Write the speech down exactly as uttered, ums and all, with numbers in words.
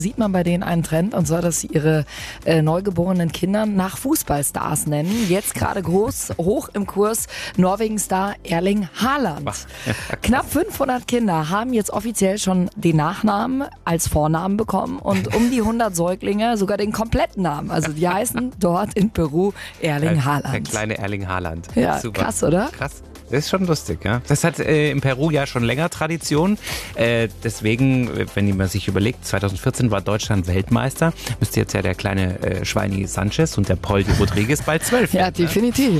Sieht man bei denen einen Trend, und zwar, dass sie ihre äh, neugeborenen Kinder nach Fußballstars nennen. Jetzt gerade groß, hoch im Kurs, Norwegen-Star Erling Haaland. Knapp fünfhundert Kinder haben jetzt offiziell schon den Nachnamen als Vornamen bekommen und um die hundert Säuglinge sogar den kompletten Namen. Also die heißen dort in Peru Erling Haaland. Der kleine Erling Haaland. Ja, super. Krass, oder? Krass. Das ist schon lustig, ja. Das hat äh, in Peru ja schon länger Tradition. Äh, deswegen, wenn man sich überlegt, zweitausendvierzehn war Deutschland Weltmeister, müsste jetzt ja der kleine äh, Schweini Sanchez und der Poldi Rodriguez bald zwölf Ja, werden, definitiv.